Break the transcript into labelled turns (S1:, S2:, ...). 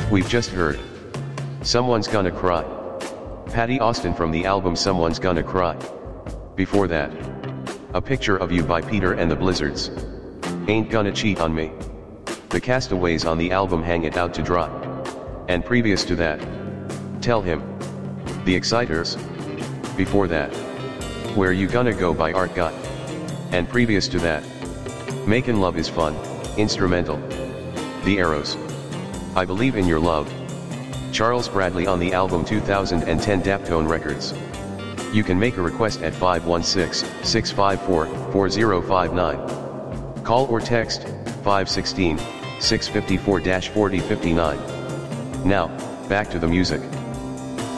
S1: We've just heard Someone's Gonna Cry. Patty Austin from the album Someone's Gonna Cry. Before that, A Picture of You by Peter and the Blizzards. Ain't Gonna Cheat on Me. The Castaways on the album Hang It Out to Dry. And previous to that, Tell Him. The Exciters. Before that, Where You Gonna Go by Art Guy. And previous to that, Makin' Love Is Fun, instrumental. The Arrows. I Believe in Your Love. Charles Bradley on the album 2010 Daptone Records. You can make a request at 516-654-4059. Call or text 516-654-4059. Now, back to the music.